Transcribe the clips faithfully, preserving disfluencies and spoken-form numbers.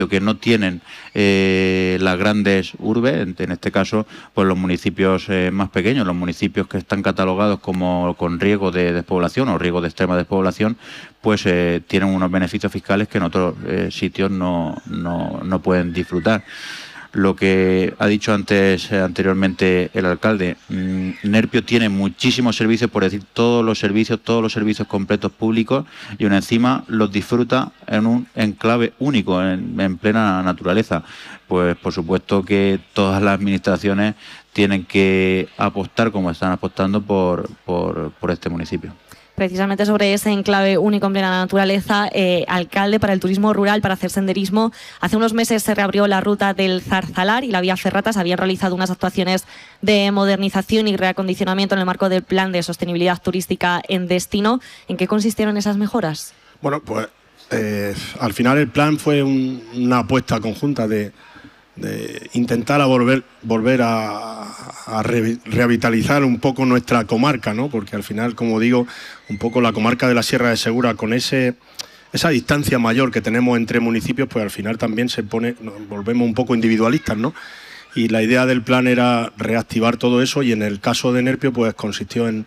que no tienen eh, las grandes urbes, en, en este caso pues los municipios eh, más pequeños, los municipios que están catalogados como con riesgo de despoblación o riesgo de extrema despoblación, pues eh, tienen unos beneficios fiscales que en otros eh, sitios no, no, no pueden disfrutar. Lo que ha dicho antes eh, anteriormente el alcalde, mmm, Nerpio tiene muchísimos servicios, por decir todos los servicios, todos los servicios completos públicos, y aún encima los disfruta en un enclave único, en, en plena naturaleza. Pues por supuesto que todas las administraciones tienen que apostar, como están apostando, por, por, por este municipio. Precisamente sobre ese enclave único en plena naturaleza, eh, alcalde, para el turismo rural, para hacer senderismo, hace unos meses se reabrió la ruta del Zarzalar y la vía Ferrata. Se habían realizado unas actuaciones de modernización y reacondicionamiento en el marco del plan de sostenibilidad turística en destino. ¿En qué consistieron esas mejoras? Bueno, pues eh, al final el plan fue un, una apuesta conjunta de, de intentar a volver, volver a, a re, revitalizar un poco nuestra comarca, ¿no? Porque al final, como digo, un poco la comarca de la Sierra de Segura, con ese, esa distancia mayor que tenemos entre municipios, pues al final también se pone, nos volvemos un poco individualistas, ¿no? Y la idea del plan era reactivar todo eso, y en el caso de Nerpio pues consistió en,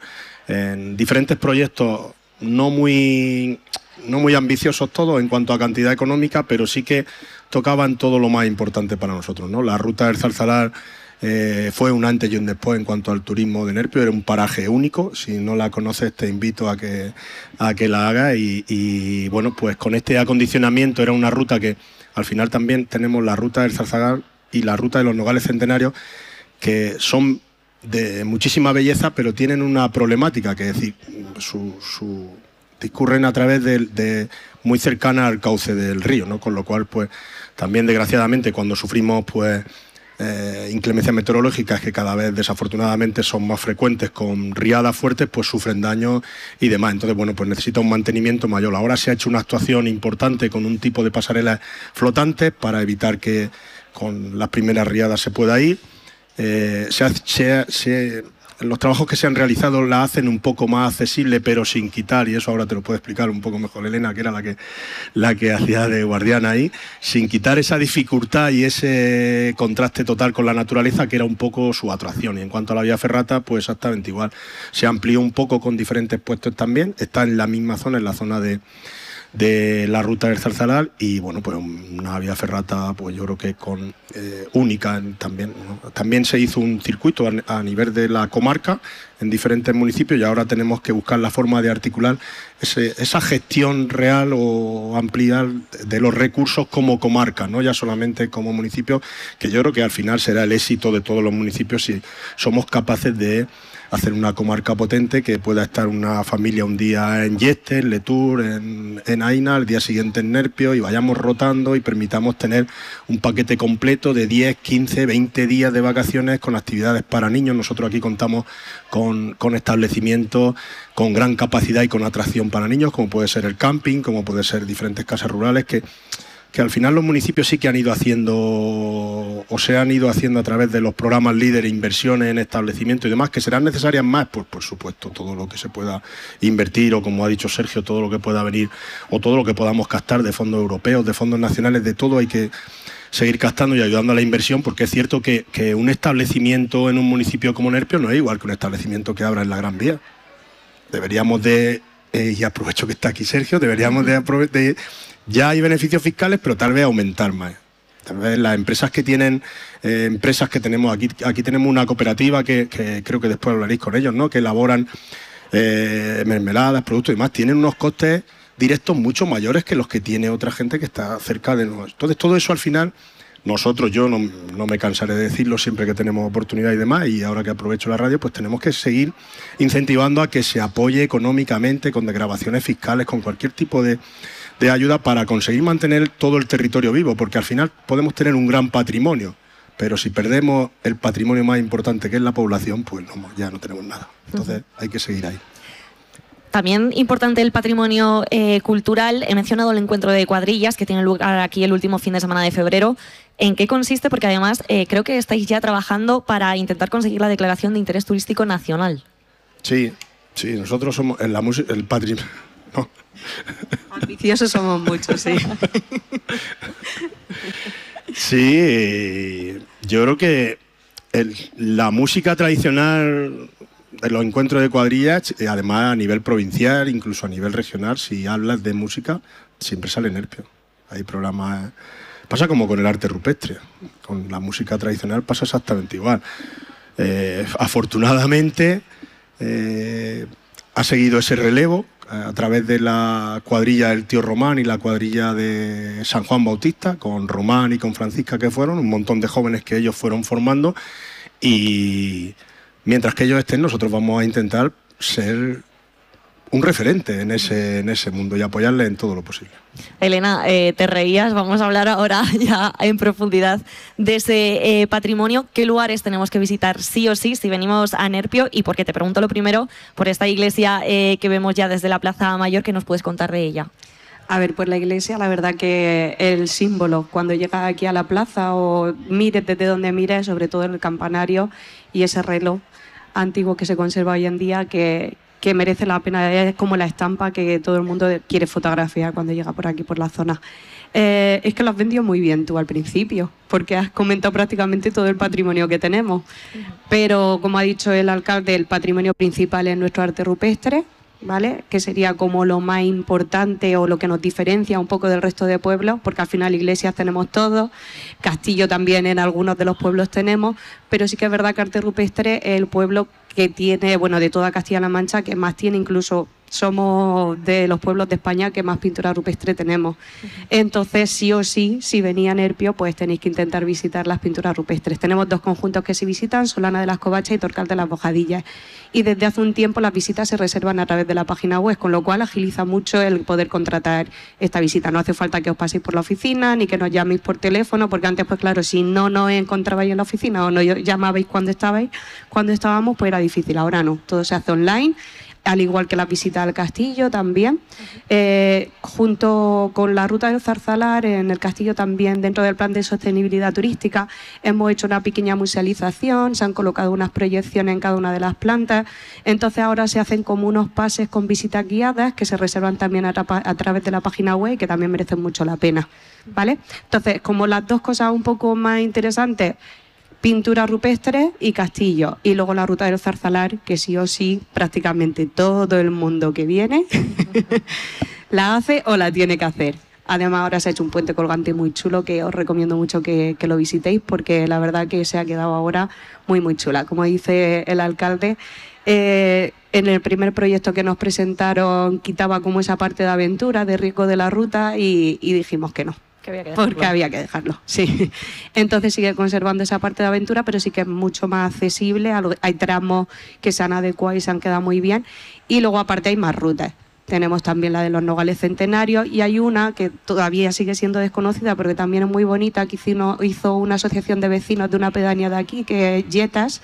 en diferentes proyectos no muy... no muy ambiciosos todos en cuanto a cantidad económica, pero sí que tocaban todo lo más importante para nosotros, ¿no? La ruta del Zarzalar eh, fue un antes y un después en cuanto al turismo de Nerpio. Era un paraje único. Si no la conoces, te invito a que, a que la hagas. Y, y bueno, pues con este acondicionamiento era una ruta que al final también tenemos la ruta del Zarzalar y la ruta de los Nogales Centenarios, que son de muchísima belleza, pero tienen una problemática, que es decir, su... su discurren a través de, de muy cercana al cauce del río, ¿no? Con lo cual, pues, también desgraciadamente cuando sufrimos, pues, eh, inclemencias meteorológicas que cada vez desafortunadamente son más frecuentes, con riadas fuertes, pues sufren daños y demás. Entonces, bueno, pues necesita un mantenimiento mayor. Ahora se ha hecho una actuación importante con un tipo de pasarelas flotantes para evitar que con las primeras riadas se pueda ir. Eh, se, se, se Los trabajos que se han realizado la hacen un poco más accesible, pero sin quitar, y eso ahora te lo puede explicar un poco mejor Elena, que era la que, la que hacía de guardiana ahí, sin quitar esa dificultad y ese contraste total con la naturaleza, que era un poco su atracción. Y en cuanto a la vía ferrata, pues exactamente igual. Se amplió un poco con diferentes puestos también, está en la misma zona, en la zona de... de la ruta del Zarzalar, y bueno, pues una vía ferrata, pues yo creo que con eh, única también, ¿no? También se hizo un circuito a, a nivel de la comarca en diferentes municipios, y ahora tenemos que buscar la forma de articular ese, esa gestión real o ampliar de los recursos como comarca, no ya solamente como municipio, que yo creo que al final será el éxito de todos los municipios si somos capaces de hacer una comarca potente, que pueda estar una familia un día en Yeste, en Letur, en, en Aina, el día siguiente en Nerpio, y vayamos rotando y permitamos tener un paquete completo de diez, quince, veinte días de vacaciones con actividades para niños. Nosotros aquí contamos con, con establecimientos con gran capacidad y con atracción para niños, como puede ser el camping, como puede ser diferentes casas rurales, que que al final los municipios sí que han ido haciendo o se han ido haciendo a través de los programas líderes, inversiones en establecimientos y demás, que serán necesarias más, pues por supuesto, todo lo que se pueda invertir, o como ha dicho Sergio, todo lo que pueda venir, o todo lo que podamos captar de fondos europeos, de fondos nacionales, de todo hay que seguir captando y ayudando a la inversión, porque es cierto que, que un establecimiento en un municipio como Nerpio no es igual que un establecimiento que abra en la Gran Vía. Deberíamos de, eh, y aprovecho que está aquí Sergio, deberíamos de, de ya hay beneficios fiscales, pero tal vez aumentar más. Tal vez las empresas que tienen, eh, empresas que tenemos aquí, aquí tenemos una cooperativa que, que creo que después hablaréis con ellos, ¿no? Que elaboran eh, mermeladas, productos y demás, tienen unos costes directos mucho mayores que los que tiene otra gente que está cerca de nosotros. Entonces todo eso al final, nosotros, yo no, no me cansaré de decirlo siempre que tenemos oportunidad y demás, y ahora que aprovecho la radio, pues tenemos que seguir incentivando a que se apoye económicamente con desgravaciones fiscales, con cualquier tipo de de ayuda para conseguir mantener todo el territorio vivo, porque al final podemos tener un gran patrimonio, pero si perdemos el patrimonio más importante, que es la población, pues no, ya no tenemos nada. Entonces uh-huh. hay que seguir ahí. También importante el patrimonio eh, cultural. He mencionado el encuentro de cuadrillas que tiene lugar aquí el último fin de semana de febrero. ¿En qué consiste? Porque además eh, creo que estáis ya trabajando para intentar conseguir la declaración de interés turístico nacional. Sí, sí, nosotros somos en la música, el patrimonio. ¿no? Ambiciosos somos muchos, sí. Sí, yo creo que el, la música tradicional de los encuentros de cuadrillas, además a nivel provincial, incluso a nivel regional, si hablas de música, siempre sale Nerpio. Hay programas... Pasa como con el arte rupestre. Con la música tradicional pasa exactamente igual. Eh, afortunadamente eh, ha seguido ese relevo a través de la cuadrilla del tío Román y la cuadrilla de San Juan Bautista, con Román y con Francisca, que fueron un montón de jóvenes que ellos fueron formando, y mientras que ellos estén, nosotros vamos a intentar ser un referente en ese, en ese mundo y apoyarles en todo lo posible. Elena, eh, te reías, vamos a hablar ahora ya en profundidad de ese eh, patrimonio. ¿Qué lugares tenemos que visitar sí o sí si venimos a Nerpio? Y porque te pregunto lo primero, por esta iglesia eh, que vemos ya desde la Plaza Mayor, ¿qué nos puedes contar de ella? A ver, pues la iglesia, la verdad que el símbolo, cuando llegas aquí a la plaza o mires desde donde mires, sobre todo el campanario y ese reloj antiguo que se conserva hoy en día, que... que merece la pena, es como la estampa que todo el mundo quiere fotografiar cuando llega por aquí, por la zona. Eh, es que lo has vendido muy bien tú al principio, porque has comentado prácticamente todo el patrimonio que tenemos. Pero, como ha dicho el alcalde, el patrimonio principal es nuestro arte rupestre, ¿vale? Que sería como lo más importante o lo que nos diferencia un poco del resto de pueblos, porque al final iglesias tenemos todos, castillo también en algunos de los pueblos tenemos, pero sí que es verdad que arte rupestre es el pueblo que tiene, bueno, de toda Castilla-La Mancha, que más tiene, incluso somos de los pueblos de España que más pintura rupestre tenemos. Uh-huh. Entonces, sí o sí, si venía a Nerpio, pues tenéis que intentar visitar las pinturas rupestres. Tenemos dos conjuntos que se visitan, Solana de las Covachas y Torcal de las Bojadillas. Y desde hace un tiempo las visitas se reservan a través de la página web, con lo cual agiliza mucho el poder contratar esta visita. No hace falta que os paséis por la oficina, ni que nos llaméis por teléfono, porque antes, pues claro, si no nos encontrabais en la oficina o no llamabais cuando estabais, cuando estábamos, pues era difícil. Ahora no, todo se hace online, al igual que la visita al castillo también. Uh-huh. Eh, junto con la ruta del Zarzalar, en el castillo también, dentro del plan de sostenibilidad turística, hemos hecho una pequeña musealización, se han colocado unas proyecciones en cada una de las plantas, entonces ahora se hacen como unos pases con visitas guiadas que se reservan también a, tra- a través de la página web, que también merecen mucho la pena, ¿vale? Entonces, como las dos cosas un poco más interesantes, pintura rupestre y castillo, y luego la ruta del Zarzalar, que sí o sí prácticamente todo el mundo que viene la hace o la tiene que hacer. Además ahora se ha hecho un puente colgante muy chulo que os recomiendo mucho que, que lo visitéis, porque la verdad que se ha quedado ahora muy muy chula. Como dice el alcalde, eh, en el primer proyecto que nos presentaron quitaba como esa parte de aventura, de riesgo de la ruta, y, y dijimos que no. Que había que porque había que dejarlo, sí. Entonces sigue conservando esa parte de aventura, pero sí que es mucho más accesible. Hay tramos que se han adecuado y se han quedado muy bien. Y luego aparte hay más rutas. Tenemos también la de los Nogales Centenarios, y hay una que todavía sigue siendo desconocida, pero que también es muy bonita, que hizo, hizo una asociación de vecinos de una pedanía de aquí, que es Yetas,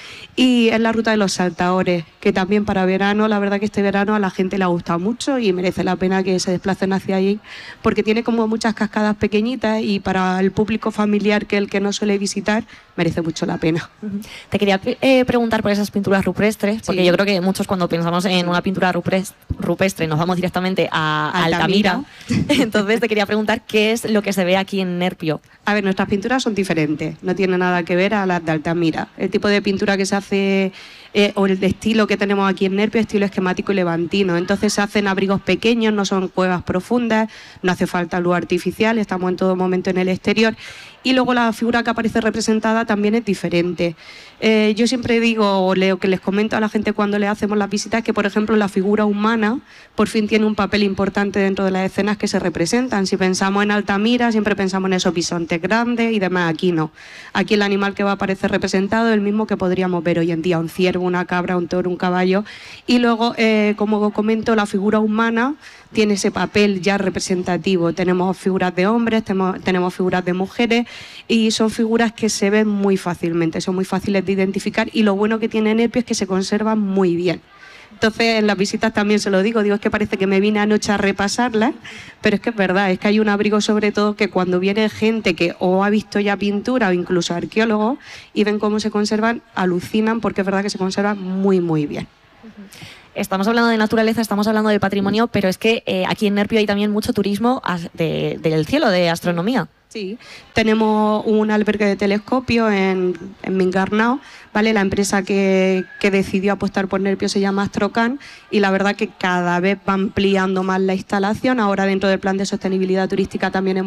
y es la ruta de los Saltaores, que también para verano, la verdad que este verano a la gente le ha gustado mucho y merece la pena que se desplacen hacia allí, porque tiene como muchas cascadas pequeñitas, y para el público familiar, que el que no suele visitar, merece mucho la pena. Te quería eh, preguntar por esas pinturas rupestres, porque sí. Yo creo que muchos, cuando pensamos en una pintura rupestre, nos vamos directamente a Altamira. Altamira. Entonces te quería preguntar qué es lo que se ve aquí en Nerpio. A ver, nuestras pinturas son diferentes, no tienen nada que ver a las de Altamira. El tipo de pintura que se hace, eh, o el de estilo que tenemos aquí en Nerpio, estilo esquemático y levantino. Entonces se hacen abrigos pequeños, no son cuevas profundas, no hace falta luz artificial, estamos en todo momento en el exterior. Y luego la figura que aparece representada también es diferente. Eh, yo siempre digo, o leo, que les comento a la gente cuando le hacemos las visitas, que por ejemplo la figura humana por fin tiene un papel importante dentro de las escenas que se representan. Si pensamos en Altamira, siempre pensamos en esos bisontes grandes y demás. Aquí no. Aquí el animal que va a aparecer representado es el mismo que podríamos ver hoy en día: un ciervo, una cabra, un toro, un caballo. Y luego, eh, como comento, la figura humana tiene ese papel ya representativo. Tenemos figuras de hombres, tenemos, tenemos figuras de mujeres, y son figuras que se ven muy fácilmente, son muy fáciles de identificar, y lo bueno que tiene Nerpio es que se conservan muy bien. Entonces en las visitas también se lo digo, digo, es que parece que me vine anoche a repasarlas, pero es que es verdad, es que hay un abrigo, sobre todo, que cuando viene gente que o ha visto ya pintura o incluso arqueólogos y ven cómo se conservan, alucinan, porque es verdad que se conservan muy muy bien. Estamos hablando de naturaleza, estamos hablando de patrimonio, pero es que eh, aquí en Nerpio hay también mucho turismo de, del cielo, de astronomía. Sí, tenemos un albergue de telescopio en, en Mingarnao, ¿vale? La empresa que, que decidió apostar por Nerpio se llama Astrocan y la verdad que cada vez va ampliando más la instalación. Ahora dentro del plan de sostenibilidad turística también hemos